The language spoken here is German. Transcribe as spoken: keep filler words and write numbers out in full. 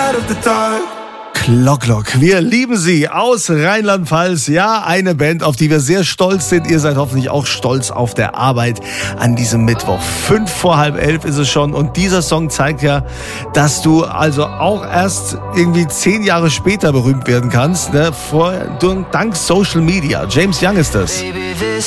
side of the dark. Glock-Glock, wir lieben sie aus Rheinland-Pfalz. Ja, eine Band, auf die wir sehr stolz sind. Ihr seid hoffentlich auch stolz auf der Arbeit an diesem Mittwoch. Fünf vor halb elf ist es schon und dieser Song zeigt ja, dass du also auch erst irgendwie zehn Jahre später berühmt werden kannst, ne? Vor, dank Social Media. James Young ist das. Baby, this